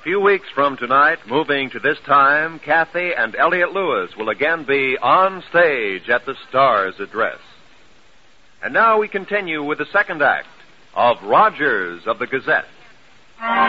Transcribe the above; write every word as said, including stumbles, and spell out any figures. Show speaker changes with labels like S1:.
S1: few weeks from tonight, moving to this time, Kathy and Elliot Lewis will again be on stage at the Star's Address. And now we continue with the second act of Rogers of the Gazette.